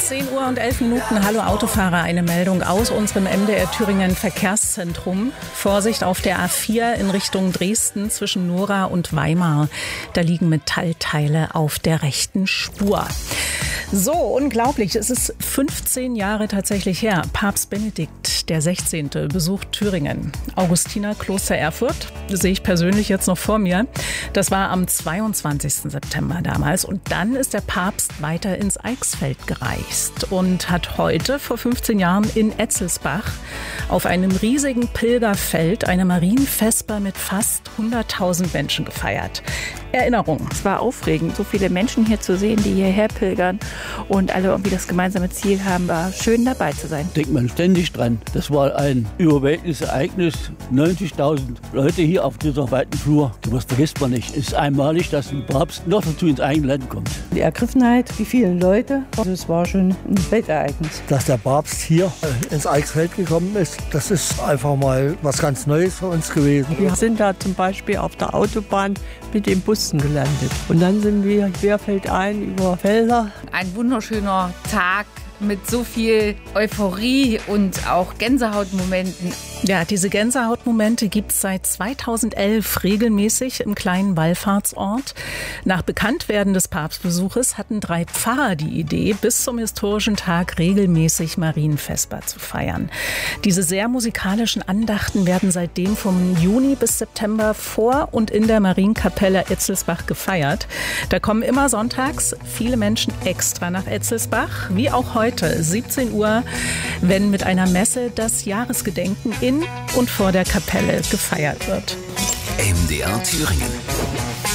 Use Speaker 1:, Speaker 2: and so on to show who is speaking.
Speaker 1: 10 Uhr und 11 Minuten. Hallo Autofahrer, eine Meldung aus unserem MDR Thüringen Verkehrszentrum. Vorsicht auf der A4 in Richtung Dresden zwischen Nora und Weimar. Da liegen Metallteile auf der rechten Spur. So, unglaublich. Es ist 15 Jahre tatsächlich her. Papst Benedikt der 16. besucht Thüringen. Augustinerkloster Erfurt sehe ich persönlich jetzt noch vor mir. Das war am 22. September damals. Und dann ist der Papst weiter ins Eichsfeld gereist und hat heute vor 15 Jahren in Etzelsbach auf einem riesigen Pilgerfeld eine Marienvesper mit fast 100.000 Menschen gefeiert. Erinnerung.
Speaker 2: Es war aufregend, so viele Menschen hier zu sehen, die hierher pilgern und alle irgendwie das gemeinsame Ziel haben, war schön dabei zu sein.
Speaker 3: Denkt man ständig dran. Das war ein überwältigendes Ereignis. 90.000 Leute hier auf dieser weiten Flur. Das vergisst man nicht. Es ist einmalig, dass ein Papst noch dazu ins eigene Land kommt.
Speaker 4: Die Ergriffenheit, die vielen Leute, also es war schon ein Weltereignis.
Speaker 5: Dass der Papst hier ins Eichsfeld gekommen ist, das ist einfach mal was ganz Neues für uns gewesen.
Speaker 6: Wir sind da zum Beispiel auf der Autobahn mit den Bussen gelandet. Und dann sind wir querfeldein über Felder.
Speaker 7: Ein wunderschöner Tag mit so viel Euphorie und auch Gänsehautmomenten.
Speaker 1: Ja, diese Gänsehautmomente gibt es seit 2011 regelmäßig im kleinen Wallfahrtsort. Nach Bekanntwerden des Papstbesuches hatten 3 Pfarrer die Idee, bis zum historischen Tag regelmäßig Marienvesper zu feiern. Diese sehr musikalischen Andachten werden seitdem vom Juni bis September vor und in der Marienkapelle Etzelsbach gefeiert. Da kommen immer sonntags viele Menschen extra nach Etzelsbach, wie auch heute 17 Uhr, wenn mit einer Messe das Jahresgedenken in und vor der Kapelle gefeiert wird.
Speaker 8: MDR Thüringen.